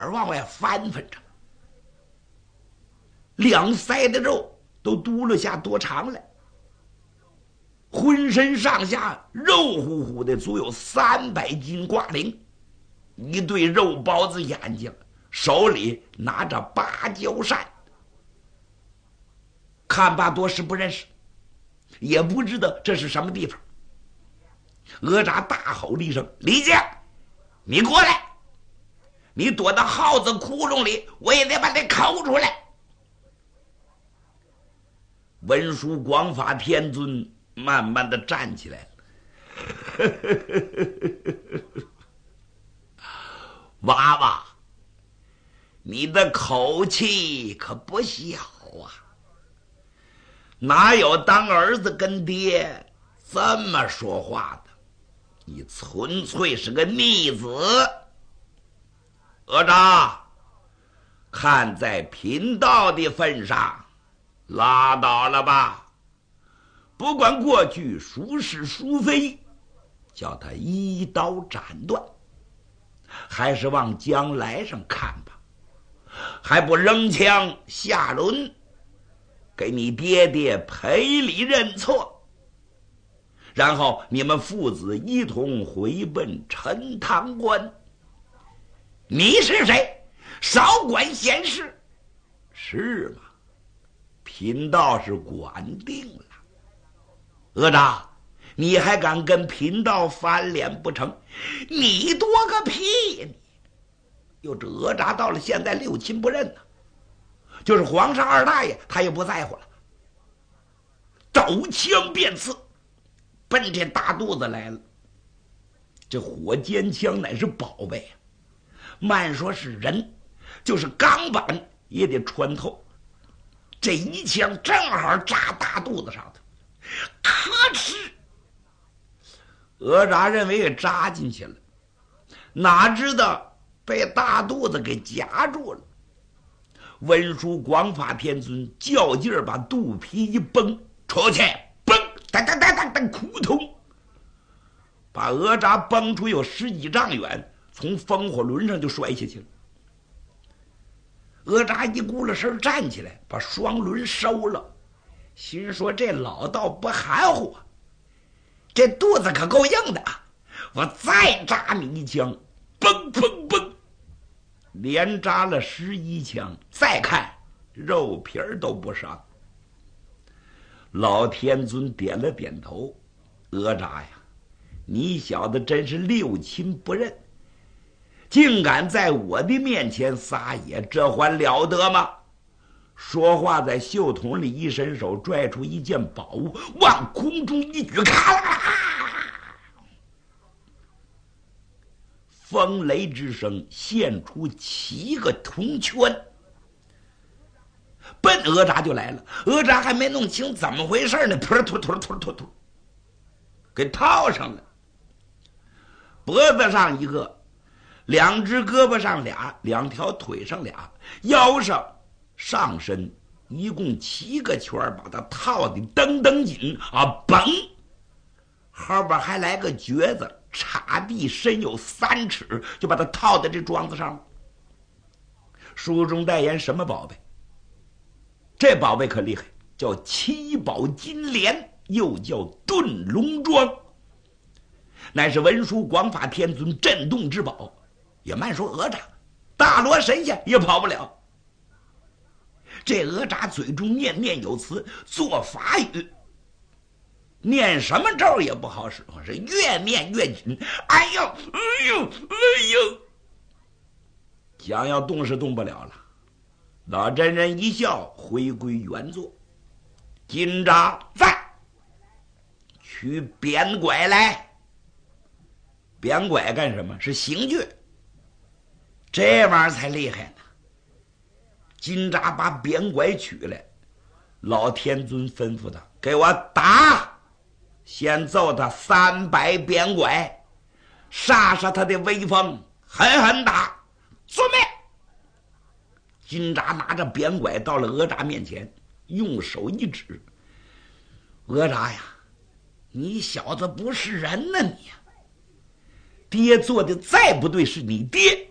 而往外翻着，两腮的肉都嘟噜下多长来，浑身上下肉乎乎的，足有300斤挂铃，一对肉包子眼睛，手里拿着芭蕉扇。看巴多时不认识，也不知道这是什么地方。哪吒大吼了一声：“李靖，你过来！你躲到耗子窟窿里，我也得把你抠出来。”文殊广法天尊慢慢的站起来了。娃娃，你的口气可不小啊！哪有当儿子跟爹这么说话的？你纯粹是个逆子。哪吒，看在贫道的份上，拉倒了吧！不管过去孰是孰非，叫他一刀斩断，还是往将来上看吧。还不扔枪下轮，给你爹爹赔礼认错，然后你们父子一同回奔陈塘关。你是谁？少管闲事。是吗？贫道是管定了。哪吒，你还敢跟贫道翻脸不成？你多个屁呀你！哟，这哪吒到了现在六亲不认呢，就是皇上二大爷他也不在乎了，抖枪便刺，奔这大肚子来了。这火尖枪乃是宝贝啊，慢说是人，就是钢板也得穿透。这一枪正好扎大肚子上头，咔哧！哪吒认为给扎进去了，哪知道被大肚子给夹住了。文殊广法天尊较劲儿把肚皮一崩，出去，崩，当当当当当，扑通，把哪吒崩出有10几丈远，从风火轮上就摔下去了。哪吒一咕噜身站起来，把双轮收了，心说这老道不含糊啊，这肚子可够硬的啊！我再扎你一枪，嘣嘣嘣，连扎了11枪，再看肉皮儿都不伤。老天尊点了点头：“哪吒呀，你小子真是六亲不认，竟敢在我的面前撒野，这还了得吗？”说话在袖筒里一伸手，拽出一件宝物，往空中一举，咔啦！风雷之声，现出7个铜圈，奔哪吒就来了。哪吒还没弄清怎么回事呢，噗突突突突突，给套上了。脖子上一个，2只胳膊上俩，2条腿上俩，腰上上身一共7个圈，把它套的噔噔紧啊！嘣，后边还来个橛子，插地深有3尺，就把它套在这桩子上了。书中代言什么宝贝？这宝贝可厉害，叫7宝金莲，又叫遁龙桩，乃是文殊广法天尊镇洞之宝。也慢说哪吒，大罗神仙也跑不了。这哪吒嘴中念念有词，做法语，念什么咒也不好使，是越念越紧。哎呦哎呦哎呦，想要动是动不了了。老真人一笑，回归原座。金吒在，取扁拐来。扁拐干什么？是刑具。这玩意儿才厉害呢。金吒把扁拐取来，老天尊吩咐他给我打，先揍他300扁拐，杀杀他的威风，狠狠打。遵命。金吒拿着扁拐到了哪吒面前，用手一指：“哪吒呀，你小子不是人呐你呀！爹做的再不对是你爹，